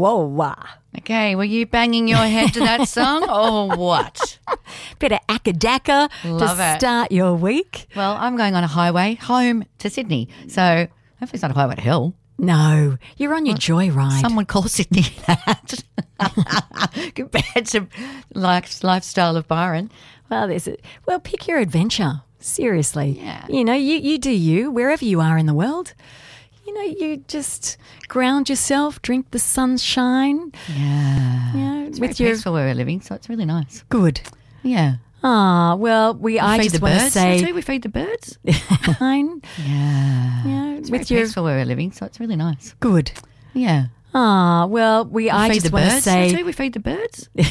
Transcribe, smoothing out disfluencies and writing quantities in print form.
whoa. Okay, were you banging your head to that song or what? Bit of akadaka Love to it. start your week. Well, I'm going on a highway home to Sydney, so hopefully it's not a highway to hell. No, you're on your joyride. Some would call Sydney that compared to lifestyle of Byron. Well, pick your adventure. Seriously. Yeah. You know, you do you, wherever you are in the world. You know, you just ground yourself, drink the sunshine. Yeah. You know, It's with very your peaceful where we're living, so it's really nice. good. Yeah. Ah, well, I feed just the want to birds. Did I tell say you we feed the birds? fine. Yeah. You know, It's with very your peaceful where we're living, so it's really nice. good. Yeah. Ah, well, I feed just the want to birds. Did I say tell you we feed the birds?